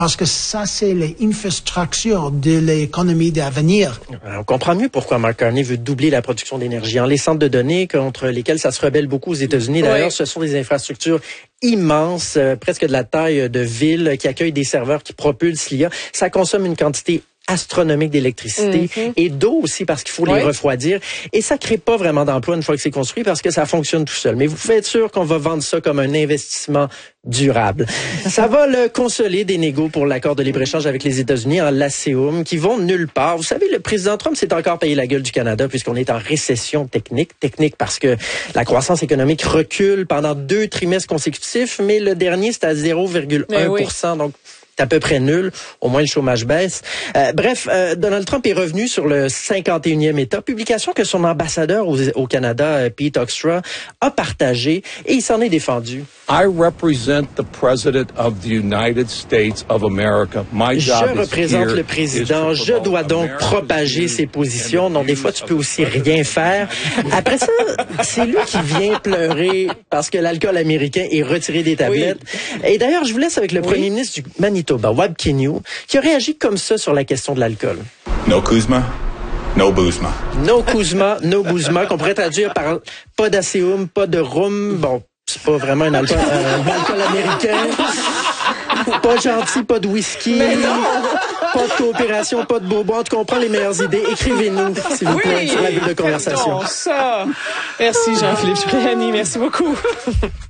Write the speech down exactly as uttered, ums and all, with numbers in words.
Parce que ça, c'est l'infrastructure de l'économie d'avenir. On comprend mieux pourquoi Mark Carney veut doubler la production d'énergie. Les centres de données contre lesquels ça se rebelle beaucoup aux États-Unis, d'ailleurs, oui. Ce sont des infrastructures immenses, euh, presque de la taille de villes, qui accueillent des serveurs qui propulsent l'I A. Ça consomme une quantité astronomique d'électricité mm-hmm. et d'eau aussi parce qu'il faut oui. les refroidir. Et ça crée pas vraiment d'emplois une fois que c'est construit parce que ça fonctionne tout seul. Mais vous pouvez être sûr qu'on va vendre ça comme un investissement durable. Ça va le consoler des négos pour l'accord de libre-échange avec les États-Unis en LACEUM qui vont nulle part. Vous savez, le président Trump s'est encore payé la gueule du Canada puisqu'on est en récession technique. Technique parce que la croissance économique recule pendant deux trimestres consécutifs, mais le dernier, c'est à zéro virgule un pour cent. Oui. Donc, c'est à peu près nul. Au moins, le chômage baisse. Euh, bref, euh, Donald Trump est revenu sur le cinquante et unième État, publication que son ambassadeur au, au Canada, Pete Hoekstra, a partagée et il s'en est défendu. I represent the President of the United States of America. My job Je représente le président. Je dois donc propager ses positions. Donc, des fois, tu peux aussi rien faire. Après ça, c'est lui qui vient pleurer parce que l'alcool américain est retiré des tablettes. Oui. Et d'ailleurs, je vous laisse avec le oui. premier ministre du Manitoba, Wab Kinew, qui a réagi comme ça sur la question de l'alcool. No Kuzma, no Boozma. No Kuzma, no Boozma, qu'on pourrait traduire par pas d'Aseum, pas de rhum. Bon, c'est pas vraiment un alcool, euh, un alcool américain. Pas gentil, pas de whisky. Pas de coopération, pas de bourbon. En tout cas, on prend les meilleures idées. Écrivez-nous, s'il vous plaît, oui, sur la bulle de conversation. Ça. Merci Jean-Philippe Cipriani, merci beaucoup.